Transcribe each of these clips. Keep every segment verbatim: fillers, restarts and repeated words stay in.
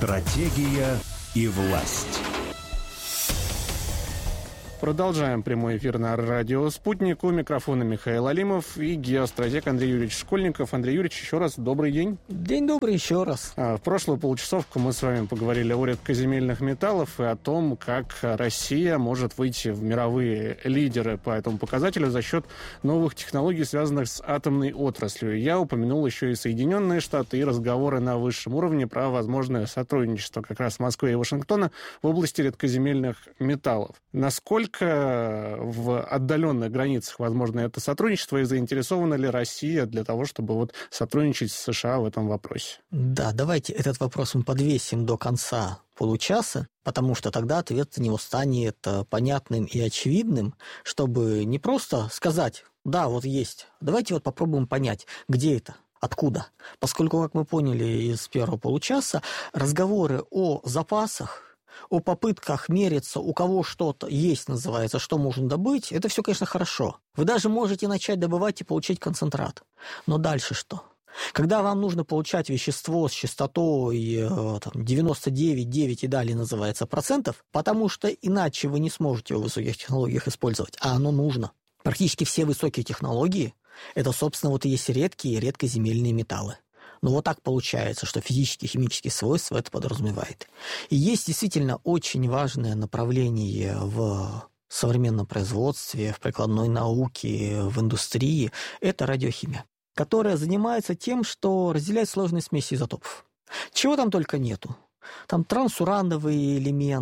Стратегия и власть. Продолжаем прямой эфир на радио «Спутник». У микрофона Михаил Алимов и геостратег Андрей Юрьевич Школьников. Андрей Юрьевич, еще раз добрый день. День добрый еще раз. В прошлую получасовку мы с вами поговорили о редкоземельных металлах и о том, как Россия может выйти в мировые лидеры по этому показателю за счет новых технологий, связанных с атомной отраслью. Я упомянул еще и Соединенные Штаты и разговоры на высшем уровне про возможное сотрудничество как раз Москвы и Вашингтона в области редкоземельных металлов. Насколько в отдаленных границах возможно это сотрудничество и заинтересована ли Россия для того, чтобы вот сотрудничать с США в этом вопросе? Да, давайте этот вопрос мы подвесим до конца получаса, потому что тогда ответ на него станет понятным и очевидным, чтобы не просто сказать, да, вот есть, давайте вот попробуем понять, где это, откуда. Поскольку, как мы поняли из первого получаса, разговоры о запасах, о попытках мериться, у кого что-то есть, называется, что можно добыть, это все, конечно, хорошо. Вы даже можете начать добывать и получить концентрат. Но дальше что? Когда вам нужно получать вещество с частотой там, девяносто девять целых девять десятых и далее называется процентов, потому что иначе вы не сможете его в высоких технологиях использовать, а оно нужно. Практически все высокие технологии – это, собственно, вот и есть редкие и редкоземельные металлы. Но вот так получается, что физические и химические свойства это подразумевает. И есть действительно очень важное направление в современном производстве, в прикладной науке, в индустрии – это радиохимия, которая занимается тем, что разделяет сложные смеси изотопов. Чего там только нету. Там трансурановые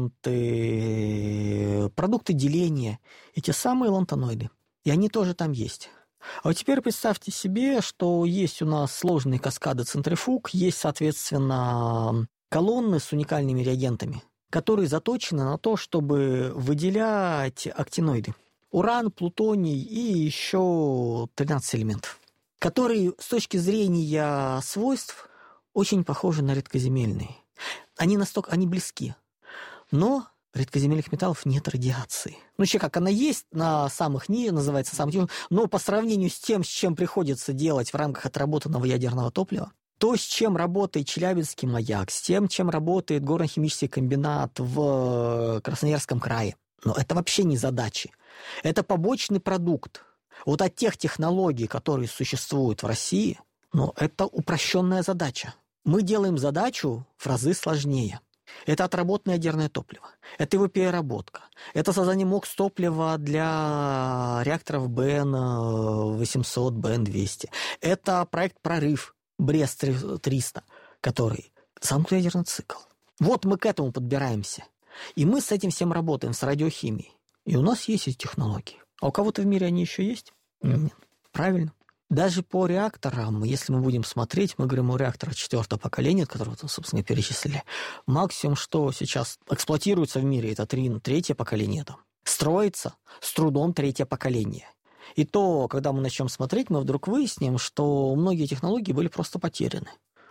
элементы, продукты деления, эти самые лантаноиды. И они тоже там есть. А вот теперь представьте себе, что есть у нас сложные каскады центрифуг, есть, соответственно, колонны с уникальными реагентами, которые заточены на то, чтобы выделять актиноиды. Уран, плутоний и еще тринадцать элементов, которые с точки зрения свойств очень похожи на редкоземельные. Они настолько, они близки, но редкоземельных металлов нет радиации. Ну, вообще, как она есть на самых НИИ, называется самых, но по сравнению с тем, с чем приходится делать в рамках отработанного ядерного топлива, то, с чем работает Челябинский маяк, с тем, чем работает горно-химический комбинат в Красноярском крае, но это вообще не задачи. Это побочный продукт. Вот от тех технологий, которые существуют в России, но это упрощенная задача. Мы делаем задачу в разы сложнее. Это отработанное ядерное топливо, это его переработка, это создание МОКС топлива для реакторов бэ эн восемьсот, бэ эн двести, это проект «Прорыв» Брест триста, который замкнутый ядерный цикл. Вот мы к этому подбираемся. И мы с этим всем работаем, с радиохимией. И у нас есть эти технологии. А у кого-то в мире они еще есть? Нет. Нет. Правильно. Даже по реакторам, если мы будем смотреть, мы говорим о реакторах четвертого поколения, которого, собственно, перечислили. Максимум, что сейчас эксплуатируется в мире, это три, третье поколение. Там. Строится с трудом третье поколение. И то, когда мы начнем смотреть, мы вдруг выясним, что многие технологии были просто потеряны.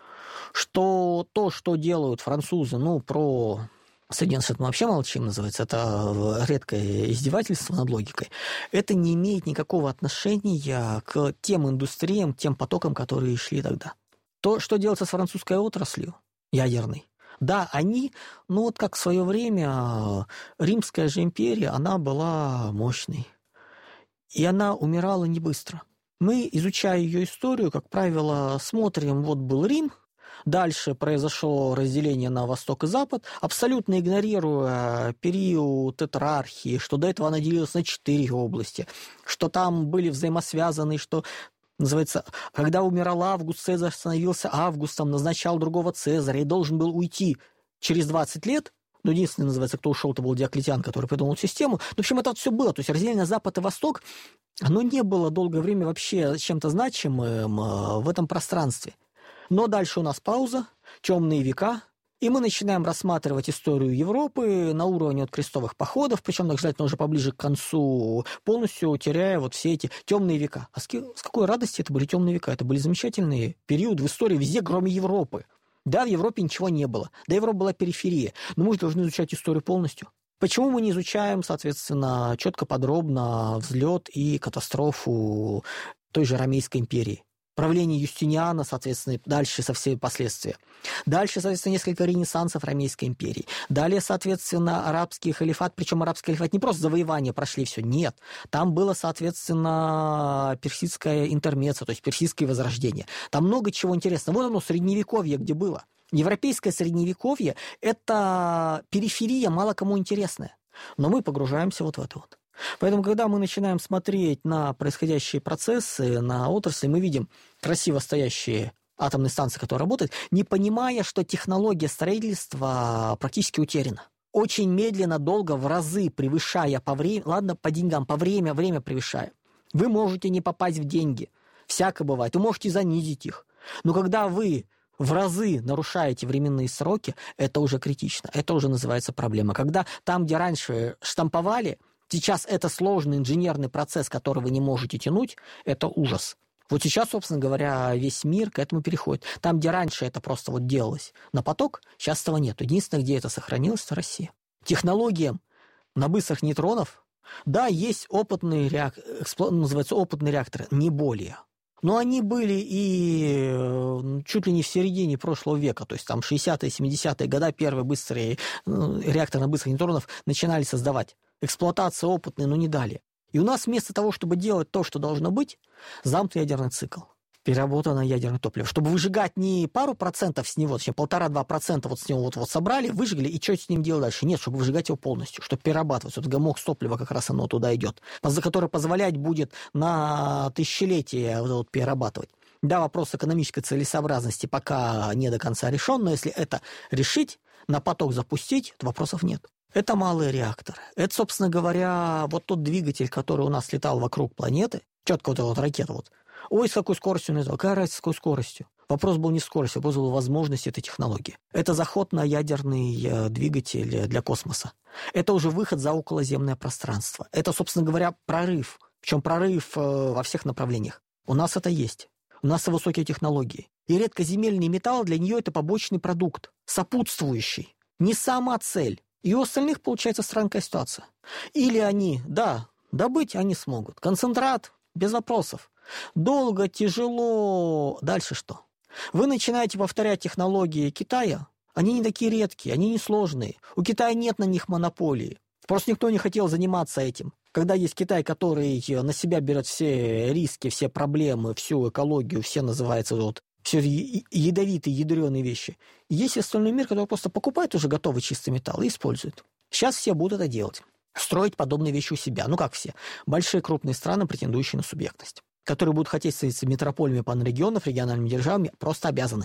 Что то, что делают французы, ну, про Соединенные Штаты мы вообще молчим, называется, это редкое издевательство над логикой, это не имеет никакого отношения к тем индустриям, тем потокам, которые шли тогда. То, что делается с французской отраслью ядерной, да, они, ну вот как в свое время Римская же империя, она была мощной, и она умирала не быстро. Мы, изучая ее историю, как правило, смотрим, вот был Рим, дальше произошло разделение на Восток и Запад, абсолютно игнорируя период тетрархии, что до этого она делилась на четыре области, что там были взаимосвязаны, что, называется, когда умирал Август, Цезарь становился Августом, назначал другого Цезаря и должен был уйти через двадцать лет. Ну, единственный, называется, кто ушел, это был Диоклетиан, который придумал систему. В общем, это все было. То есть разделение на Запад и Восток, оно не было долгое время вообще чем-то значимым в этом пространстве. Но дальше у нас пауза, темные века, и мы начинаем рассматривать историю Европы на уровне вот крестовых походов, причем, так желательно, уже поближе к концу, полностью теряя вот все эти темные века. А с какой радости это были темные века? Это были замечательные периоды в истории везде, кроме Европы. Да, в Европе ничего не было, да, Европа была периферия, но мы же должны изучать историю полностью. Почему мы не изучаем, соответственно, четко, подробно взлет и катастрофу той же Ромейской империи? правление Юстиниана, соответственно, дальше со всеми последствиями. Дальше, соответственно, несколько ренессансов Ромейской империи. Далее, соответственно, арабский халифат, причем арабский халифат не просто завоевания прошли все, нет. Там было, соответственно, персидское интермеццо, то есть персидское возрождение. Там много чего интересного. Вот оно, средневековье, где было. Европейское средневековье – это периферия, мало кому интересная. Но мы погружаемся вот в это вот. Поэтому, когда мы начинаем смотреть на происходящие процессы, на отрасли, мы видим красиво стоящие атомные станции, которые работают, не понимая, что технология строительства практически утеряна. Очень медленно, долго, в разы превышая по времени, ладно, по деньгам, по время, время превышая. Вы можете не попасть в деньги. Всякое бывает. Вы можете занизить их. Но когда вы в разы нарушаете временные сроки, это уже критично. Это уже называется проблема. Когда там, где раньше штамповали, сейчас это сложный инженерный процесс, который вы не можете тянуть, это ужас. Вот сейчас, собственно говоря, весь мир к этому переходит. Там, где раньше это просто вот делалось на поток, сейчас этого нет. Единственное, где это сохранилось, это Россия. Технологиям на быстрых нейтронов, да, есть опытные реакторы, называются опытные реакторы, не более. Но они были и чуть ли не в середине прошлого века, то есть там шестидесятые, семидесятые годы первые быстрые реакторы на быстрых нейтронов начинали создавать. Эксплуатация опытная, но не дали. И у нас вместо того, чтобы делать то, что должно быть, замкнутый ядерный цикл, переработанное ядерное топливо. Чтобы выжигать не пару процентов с него, точнее полтора-два процента вот с него вот, вот собрали, выжгли, и что с ним делать дальше? Нет, чтобы выжигать его полностью, чтобы перерабатывать. Вот гамок с топлива как раз оно туда идет, за которое позволять будет на тысячелетия вот, вот, перерабатывать. Да, вопрос экономической целесообразности пока не до конца решен, но если это решить, на поток запустить, то вопросов нет. Это малые реакторы. Это, собственно говоря, вот тот двигатель, который у нас летал вокруг планеты, четко вот эта вот ракета вот. Ой, с какой скоростью он летал? Какая разница, с какой скоростью? Вопрос был не в скорости, вопрос был в возможности этой технологии. Это заход на ядерный двигатель для космоса. Это уже выход за околоземное пространство. Это, собственно говоря, прорыв. Причем прорыв во всех направлениях. У нас это есть. У нас высокие технологии. И редкоземельный металл для нее это побочный продукт, сопутствующий. Не сама цель. И у остальных получается странная ситуация. Или они, да, добыть они смогут. Концентрат, без вопросов. Долго, тяжело. Дальше что? Вы начинаете повторять технологии Китая. Они не такие редкие, они не сложные. У Китая нет на них монополии. Просто никто не хотел заниматься этим. Когда есть Китай, который на себя берет все риски, все проблемы, всю экологию, все называется вот, все ядовитые, ядреные вещи. И есть остальной мир, который просто покупает уже готовый чистый металл и использует. Сейчас все будут это делать. Строить подобные вещи у себя. Ну как все? Большие крупные страны, претендующие на субъектность, которые будут хотеть становиться метрополиями панрегионов, региональными державами, просто обязаны.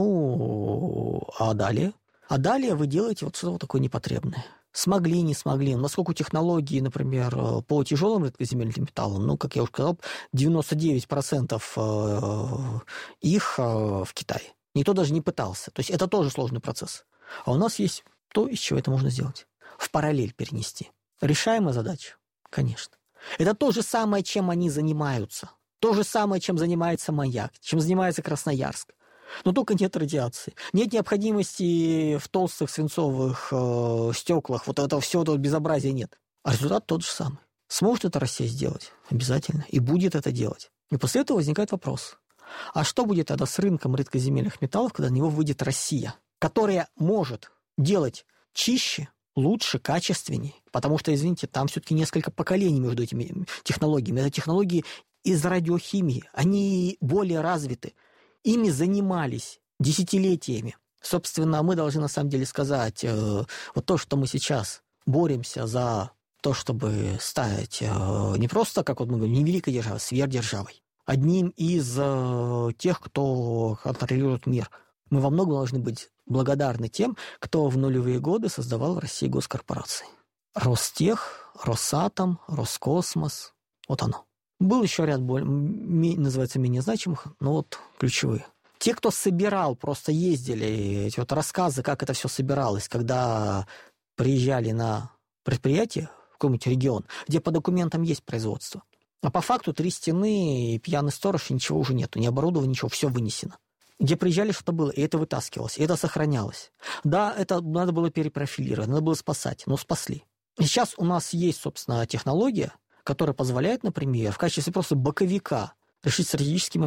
Ну, а далее? А далее вы делаете вот что-то вот такое непотребное. Смогли, не смогли. Насколько технологии, например, по тяжелым редкоземельным металлам, ну, как я уже сказал, девяносто девять процентов их в Китае. Никто даже не пытался. То есть это тоже сложный процесс. А у нас есть то, из чего это можно сделать. В параллель перенести. Решаемая задача? Конечно. Это то же самое, чем они занимаются. То же самое, чем занимается Маяк, чем занимается Красноярск. Но только нет радиации. Нет необходимости в толстых свинцовых э, стеклах. Вот этого всего этого безобразия нет. А результат тот же самый. Сможет это Россия сделать? Обязательно. И будет это делать. И после этого возникает вопрос. А что будет тогда с рынком редкоземельных металлов, когда на него выйдет Россия, которая может делать чище, лучше, качественнее? Потому что, извините, там все-таки несколько поколений между этими технологиями. Это технологии из радиохимии. Они более развиты. Ими занимались десятилетиями. Собственно, мы должны на самом деле сказать, э, вот то, что мы сейчас боремся за то, чтобы стать э, не просто, как вот мы говорим, не великой державой, а сверхдержавой. Одним из э, тех, кто контролирует мир. Мы во многом должны быть благодарны тем, кто в нулевые годы создавал в России госкорпорации. Ростех, Росатом, Роскосмос. Вот оно. Был еще ряд, более, называется, менее значимых, но вот ключевые. Те, кто собирал, просто ездили, эти вот рассказы, как это все собиралось, когда приезжали на предприятие в какой-нибудь регион, где по документам есть производство. А по факту три стены, и пьяный сторож, и ничего уже нету, ни оборудования, ничего, все вынесено. Где приезжали, что-то было, и это вытаскивалось, и это сохранялось. Да, это надо было перепрофилировать, надо было спасать, но спасли. И сейчас у нас есть, собственно, технология, которая позволяет, например, в качестве просто боковика решить стратегический момент.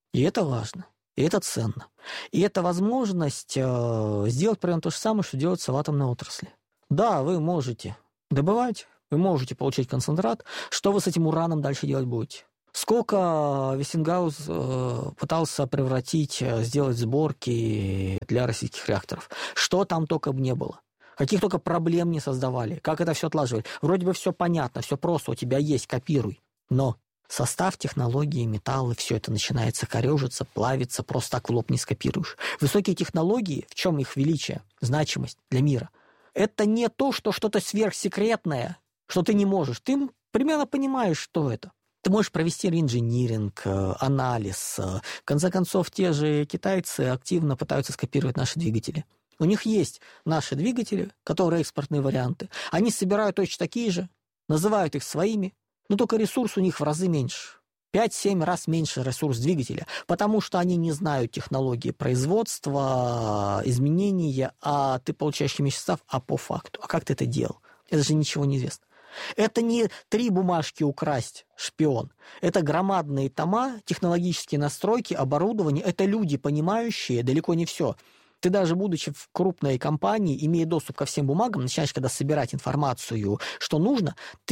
И это важно, и это ценно. И это возможность э, сделать примерно то же самое, что делается в атомной отрасли. Да, вы можете добывать, вы можете получить концентрат. Что вы с этим ураном дальше делать будете? Сколько Вестингаус э, пытался превратить, сделать сборки для российских реакторов? Что там только бы не было? Каких только проблем не создавали? Как это все отлаживали? Вроде бы все понятно, все просто, у тебя есть, копируй. Но состав, технологии, металлы, все это начинается корежиться, плавиться, просто так в лоб не скопируешь. Высокие технологии, в чем их величие, значимость для мира? Это не то, что что-то сверхсекретное, что ты не можешь. Ты примерно понимаешь, что это. Ты можешь провести реинжиниринг, анализ. В конце концов, те же китайцы активно пытаются скопировать наши двигатели. У них есть наши двигатели, которые экспортные варианты. Они собирают точно такие же, называют их своими, но только ресурс у них в разы меньше. пять-семь раз меньше ресурс двигателя, потому что они не знают технологии производства, изменения, а ты получаешь химический состав, а по факту. А как ты это делал? Это же ничего не известно. Это не три бумажки украсть, шпион. Это громадные тома, технологические настройки, оборудование. Это люди, понимающие далеко не все. Ты даже, будучи в крупной компании, имея доступ ко всем бумагам, начинаешь, когда собирать информацию, что нужно,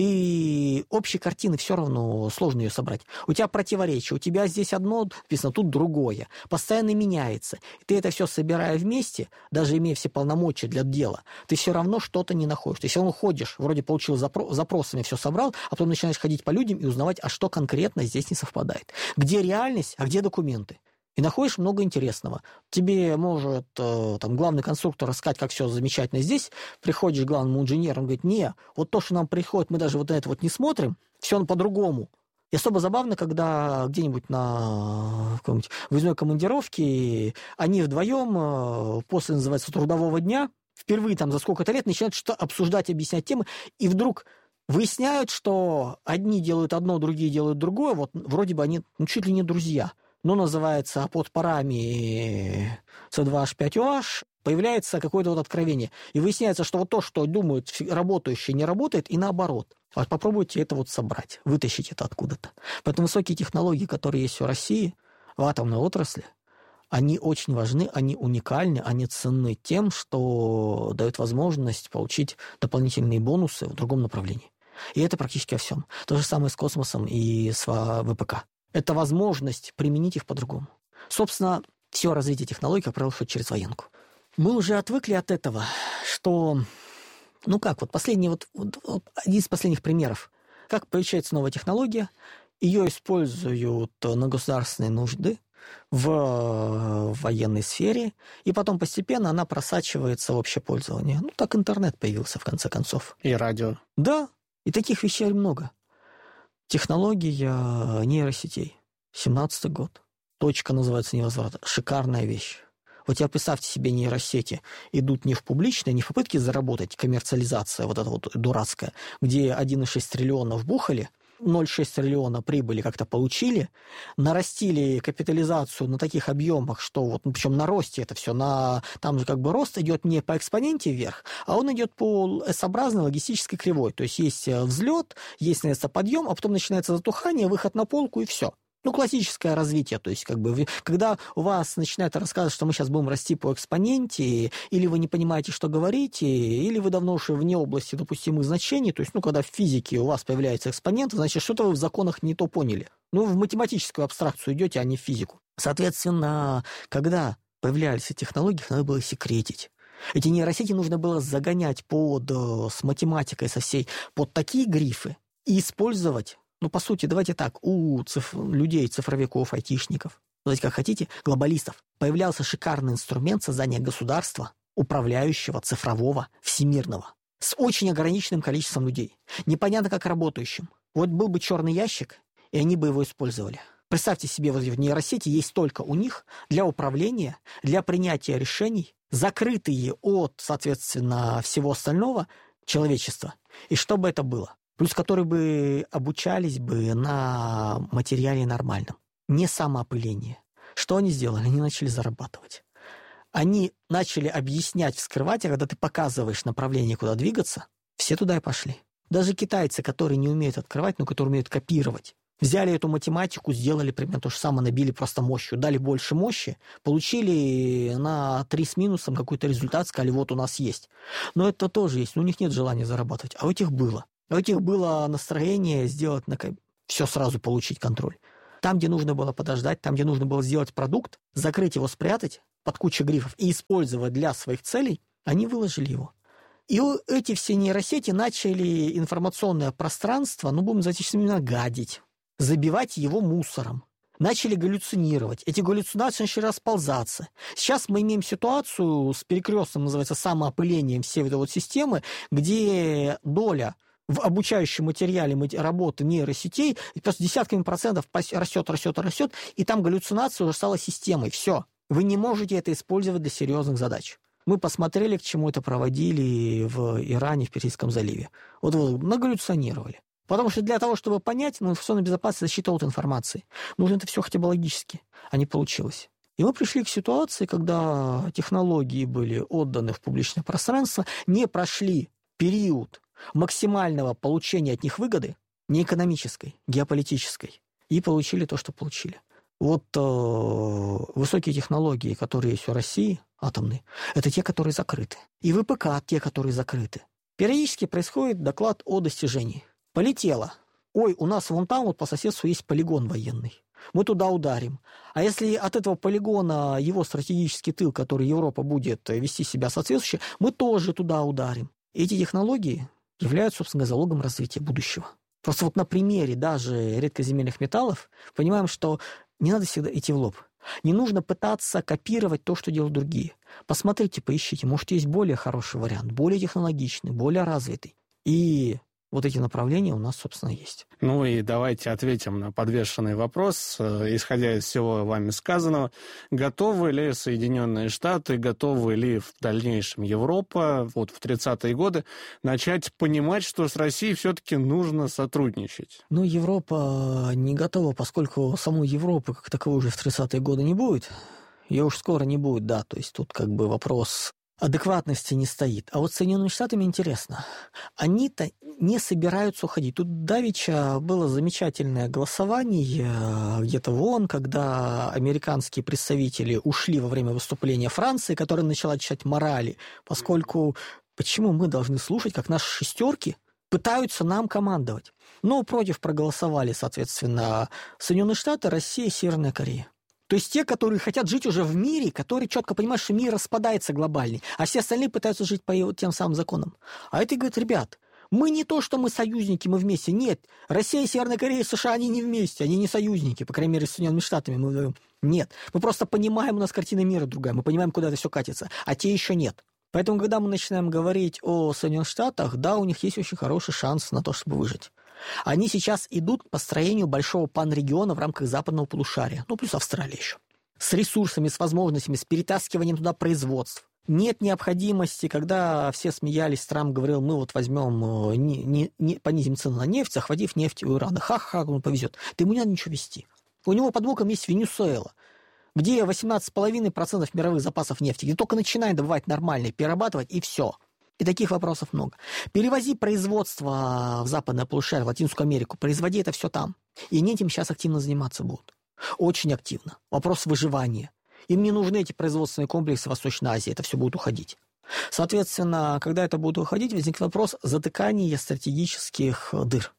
ты общей картины все равно сложно ее собрать. У тебя противоречие, у тебя здесь одно написано, тут другое. Постоянно меняется. И ты это все собирая вместе, даже имея все полномочия для дела, ты все равно что-то не находишь. Ты все равно ходишь, вроде получил запро- запросами, все собрал, а потом начинаешь ходить по людям и узнавать, а что конкретно здесь не совпадает. Где реальность, а где документы. И находишь много интересного. Тебе может э, там, главный конструктор рассказать, как все замечательно здесь. Приходишь к главному инженеру, он говорит, не, вот то, что нам приходит, мы даже вот на это вот не смотрим, все по-другому. И особо забавно, когда где-нибудь на какой-нибудь выездной командировке они вдвоем э, после, называется, трудового дня, впервые там за сколько-то лет начинают что-то обсуждать, объяснять темы, и вдруг выясняют, что одни делают одно, другие делают другое, вот вроде бы они ну, чуть ли не друзья. Но называется под парами си два эйч пять о эйч, появляется какое-то вот откровение. И выясняется, что вот то, что думают работающие, не работает, и наоборот. Вот попробуйте это вот собрать, вытащить это откуда-то. Поэтому высокие технологии, которые есть у России в атомной отрасли, они очень важны, они уникальны, они ценны тем, что дают возможность получить дополнительные бонусы в другом направлении. И это практически во всем. То же самое с космосом и с ВПК. Это возможность применить их по-другому. Собственно, все развитие технологий, как правило, ходит через военку. Мы уже отвыкли от этого, что... Ну как, вот последний, вот, вот, вот один из последних примеров. Как получается новая технология, ее используют на государственные нужды в военной сфере, и потом постепенно она просачивается в общее пользование. Ну, так интернет появился, в конце концов. И радио. Да, и таких вещей много. Технология нейросетей. семнадцатый год. Точка называется невозврата. Шикарная вещь. Вот теперь представьте себе, нейросети идут не в публичные, не в попытке заработать, коммерциализация вот эта вот дурацкая, где один целых шесть триллиона вбухали, ноль целых шесть триллиона прибыли как-то получили, нарастили капитализацию на таких объемах, что вот, ну, причем на росте это все, на, там же как бы рост идет не по экспоненте вверх, а он идет по эс-образной логистической кривой. То есть есть взлет, есть, начинается подъем, а потом начинается затухание, выход на полку и все. Ну, классическое развитие, то есть, как бы, когда у вас начинают рассказывать, что мы сейчас будем расти по экспоненте, или вы не понимаете, что говорите, или вы давно уже вне области допустимых значений, то есть, ну, когда в физике у вас появляется экспонент, значит, что-то вы в законах не то поняли. Ну, в математическую абстракцию идете, а не в физику. Соответственно, когда появлялись эти технологии, их надо было секретить. Эти нейросети нужно было загонять под, с математикой со всей, под такие грифы и использовать. Ну, по сути, давайте так, у циф... людей, цифровиков, айтишников, давайте как хотите, глобалистов, появлялся шикарный инструмент создания государства, управляющего, цифрового, всемирного, с очень ограниченным количеством людей. Непонятно, как работающим. Вот был бы черный ящик, и они бы его использовали. Представьте себе, вот в нейросети есть только у них для управления, для принятия решений, закрытые от, соответственно, всего остального человечества. И что бы это было? Плюс которые бы обучались бы на материале нормальном. Не самоопыление. Что они сделали? Они начали зарабатывать. Они начали объяснять, вскрывать, а когда ты показываешь направление, куда двигаться, все туда и пошли. Даже китайцы, которые не умеют открывать, но которые умеют копировать Взяли эту математику, сделали примерно то же самое, набили просто мощью, дали больше мощи, получили на три с минусом какой-то результат, сказали, вот у нас есть. Но это тоже есть, но у них нет желания зарабатывать, а у этих было. А у этих было настроение сделать, все сразу получить контроль. Там, где нужно было подождать, там, где нужно было сделать продукт, закрыть его, спрятать под кучу грифов и использовать для своих целей, они выложили его. И эти все нейросети начали информационное пространство, ну, будем называть именно гадить, забивать его мусором. Начали галлюцинировать. Эти галлюцинации начали расползаться. Сейчас мы имеем ситуацию с перекрестным, называется, самоопылением всей вот этой вот системы, где доля в обучающем материале работы нейросетей просто десятками процентов растет, растет, растет, и там галлюцинация уже стала системой. Все. Вы не можете это использовать для серьезных задач. Мы посмотрели, к чему это проводили в Иране, в Персидском заливе. Вот, вот нагаллюционировали. Потому что для того, чтобы понять, ну, информационная безопасность, защита от информации, нужно это все хотя бы логически, а не получилось. И мы пришли к ситуации, когда технологии были отданы в публичное пространство, не прошли период максимального получения от них выгоды, не экономической, геополитической, и получили то, что получили. Вот э, высокие технологии, которые есть у России, атомные, это те, которые закрыты. И ВПК те, которые закрыты. Периодически происходит доклад о достижении. Полетело. Ой, у нас вон там вот по соседству есть полигон военный. Мы туда ударим. А если от этого полигона его стратегический тыл, который Европа будет вести себя соответствующе, мы тоже туда ударим. И эти технологии являются, собственно, залогом развития будущего. Просто вот на примере даже редкоземельных металлов понимаем, что не надо всегда идти в лоб. Не нужно пытаться копировать то, что делают другие. Посмотрите, поищите. Может, есть более хороший вариант, более технологичный, более развитый. И вот эти направления у нас, собственно, есть. Ну и давайте ответим на подвешенный вопрос. Исходя из всего вами сказанного, готовы ли Соединенные Штаты, готовы ли в дальнейшем Европа, вот в тридцатые годы, начать понимать, что с Россией все-таки нужно сотрудничать? Ну, Европа не готова, поскольку самой Европы как таковой уже в тридцатые годы не будет. Ее уж скоро не будет, да. То есть тут как бы вопрос адекватности не стоит. А вот с Соединенными Штатами интересно. Они-то не собираются уходить. Тут давеча было замечательное голосование где-то в ООН, когда американские представители ушли во время выступления Франции, которая начала читать морали, поскольку почему мы должны слушать, как наши шестерки пытаются нам командовать? Но против проголосовали, соответственно, Соединенные Штаты, Россия, Северная Корея. То есть те, которые хотят жить уже в мире, которые четко понимают, что мир распадается глобальный, а все остальные пытаются жить по тем самым законам. А это говорит, ребят, мы не то, что мы союзники, мы вместе. Нет, Россия, Северная Корея и США, они не вместе, они не союзники, по крайней мере, с Соединенными Штатами мы вдвоем. Нет, мы просто понимаем, у нас картина мира другая, мы понимаем, куда это все катится, а те еще нет. Поэтому, когда мы начинаем говорить о Соединенных Штатах, да, у них есть очень хороший шанс на то, чтобы выжить. Они сейчас идут к построению большого панрегиона в рамках западного полушария, ну, плюс Австралия еще, с ресурсами, с возможностями, с перетаскиванием туда производств. Нет необходимости, когда все смеялись, Трамп говорил, мы вот возьмем, не, не, не, понизим цену на нефть, захватив нефть у Ирана. Ха-ха, он повезет. Да ему не надо ничего вести. У него под боком есть Венесуэла, где восемнадцать целых пять десятых процента мировых запасов нефти, где только начинает добывать нормально, перерабатывать, и все. И таких вопросов много. Перевози производство в западное полушарие, в Латинскую Америку, производи это все там. И они этим сейчас активно заниматься будут. Очень активно. Вопрос выживания. Им не нужны эти производственные комплексы в Восточной Азии, это все будет уходить. Соответственно, когда это будет уходить, возникнет вопрос затыкания стратегических дыр.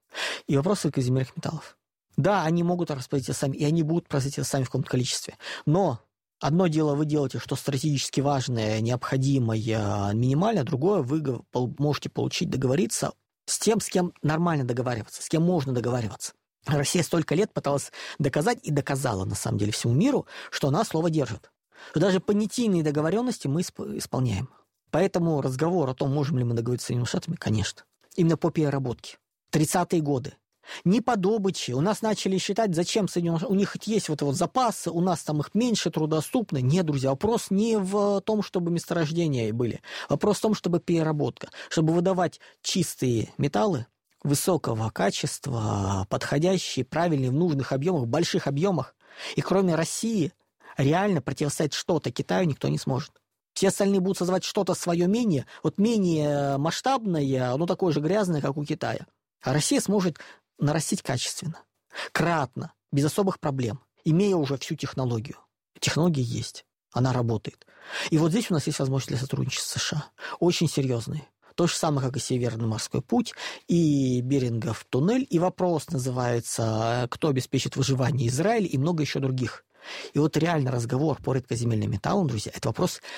И вопрос редкоземельных металлов. Да, они могут распределить это сами, и они будут производить это сами в каком-то количестве. Но одно дело вы делаете, что стратегически важное, необходимое, минимальное, другое вы можете получить, договориться с тем, с кем нормально договариваться, с кем можно договариваться. Россия столько лет пыталась доказать и доказала, на самом деле, всему миру, что она слово держит. Что даже понятийные договоренности мы исполняем. Поэтому разговор о том, можем ли мы договориться с Соединенными Штатами, конечно. Именно по переработке. тридцатые годы. Не по добыче. У нас начали считать, зачем Соединенные Штаты. У них есть вот, вот запасы, у нас там их меньше, трудоступны. Нет, друзья, вопрос не в том, чтобы месторождения были. Вопрос в том, чтобы переработка. Чтобы выдавать чистые металлы высокого качества, подходящие, правильные, в нужных объемах, в больших объемах. И кроме России реально противостоять что-то Китаю никто не сможет. Все остальные будут создавать что-то свое менее, вот менее масштабное, но такое же грязное, как у Китая. А Россия сможет нарастить качественно. Кратно, без особых проблем, имея уже всю технологию. Технология есть, она работает. И вот здесь у нас есть возможность для сотрудничества с США. Очень серьезные. То же самое, как и Северный морской путь, и Берингов туннель, и вопрос называется «Кто обеспечит выживание Израиля?» и много еще других. И вот реально разговор по редкоземельным металлам, друзья, это вопрос